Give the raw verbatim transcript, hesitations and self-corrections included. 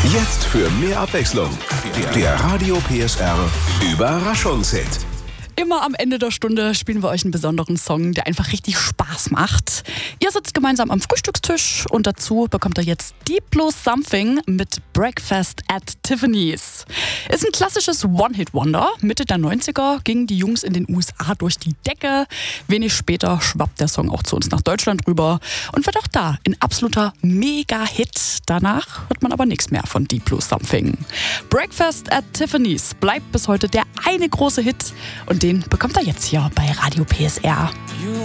Jetzt für mehr Abwechslung. Der Radio P S R Überraschungshit. Immer am Ende der Stunde spielen wir euch einen besonderen Song, der einfach richtig Spaß macht. Ihr sitzt gemeinsam am Frühstückstisch und dazu bekommt ihr jetzt Deep Blue Something mit Breakfast at Tiffany's. Ist ein klassisches One-Hit-Wonder. Mitte der neunziger gingen die Jungs in den U S A durch die Decke. Wenig später schwappt der Song auch zu uns nach Deutschland rüber und wird auch da ein absoluter Mega-Hit. Danach hört man aber nichts mehr von Deep Blue Something. Breakfast at Tiffany's bleibt bis heute der eine große Hit und den bekommt er jetzt hier bei Radio P S R.